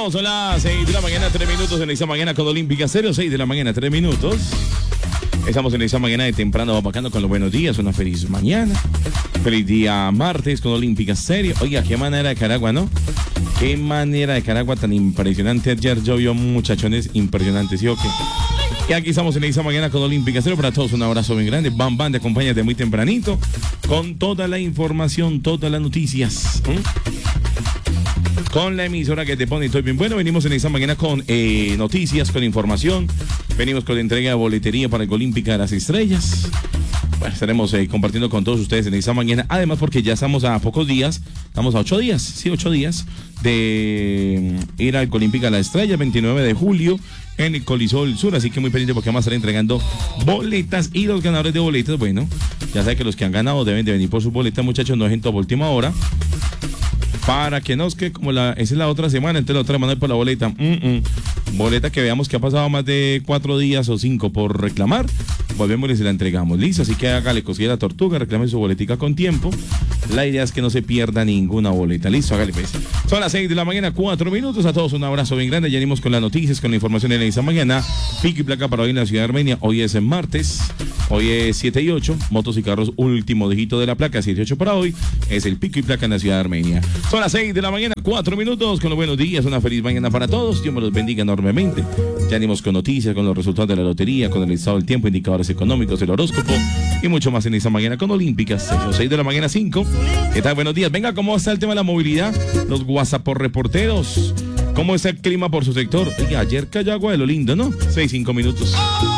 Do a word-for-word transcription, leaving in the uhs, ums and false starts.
Bueno, son las seis de la mañana, tres minutos en esta mañana con Olímpica Cero, seis de la mañana, tres minutos. Estamos en esta mañana de temprano, bacano con los buenos días, una feliz mañana. Feliz día martes con Olímpica Serio. Oiga, qué manera de Caragua, ¿no? Qué manera de Caragua tan impresionante. Ayer llovió muchachones impresionantes, ¿sí o qué? Y aquí estamos en esta mañana con Olímpica Cero. Para todos un abrazo bien grande. Bam Bam, te acompañas de muy tempranito con toda la información, todas las noticias. ¿Mm? Con la emisora que te pone todo bien. Bueno, venimos en esta mañana con eh, noticias, con información. Venimos con la entrega de boletería para el Olímpica de las Estrellas. Bueno, estaremos eh, compartiendo con todos ustedes en esta mañana. Además, porque ya estamos a pocos días, estamos a ocho días, sí, ocho días de ir al Olímpica de las Estrellas, veintinueve de julio, en el Colisol Sur. Así que muy pendiente porque vamos a estar entregando boletas y los ganadores de boletas. Bueno, ya saben que los que han ganado deben de venir por sus boletas, muchachos, no es en toda última hora. Para que no, es que como la, esa es la otra semana, entonces la otra semana es por la boleta. Mm -mm. Boleta que veamos que ha pasado más de cuatro días o cinco por reclamar, volvemos y se la entregamos. Listo, así que hágale cosilla a la tortuga, reclame su boletica con tiempo. La idea es que no se pierda ninguna boleta. Listo, hágale pues. Son las seis de la mañana, cuatro minutos. A todos un abrazo bien grande. Ya venimos con las noticias, con la información en esta mañana. Pico y placa para hoy en la ciudad de Armenia. Hoy es martes. Hoy es siete y ocho. Motos y carros, último dígito de la placa, siete y ocho para hoy. Es el pico y placa en la ciudad de Armenia. Son las seis de la mañana, cuatro minutos. Con los buenos días, una feliz mañana para todos. Dios me los bendiga enormemente. Ya venimos con noticias, con los resultados de la lotería, con el estado del tiempo, indicadores económicos, el horóscopo y mucho más en esta mañana con Olímpicas. seis de la mañana, cinco. ¿Qué tal? Buenos días. Venga, ¿cómo está el tema de la movilidad? Los WhatsApp reporteros. ¿Cómo está el clima por su sector? Oiga, ayer cayó agua de lo lindo, ¿no? seis, cinco minutos.